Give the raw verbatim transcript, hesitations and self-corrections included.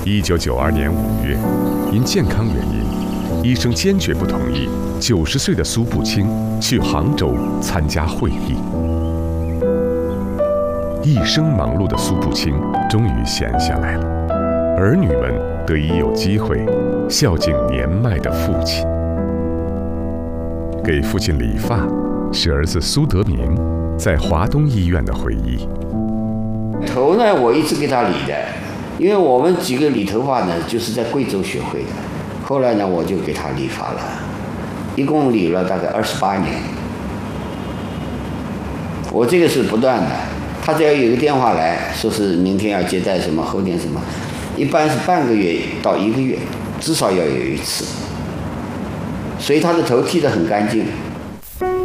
一九九二年五月，因健康原因，医生坚决不同意九十岁的苏步青去杭州参加会议。一生忙碌的苏步青终于闲下来了，儿女们得以有机会孝敬年迈的父亲。给父亲理发是儿子苏德明在华东医院的回忆。 头呢，我一直给他理的，因为我们几个理头发呢，就是在贵州学会的。后来呢，我就给他理发了，一共理了大概二十八年。我这个是不断的，他只要有一个电话来说是明天要接待什么，后天什么，一般是半个月到一个月，至少要有一次。所以他的头剃得很干净。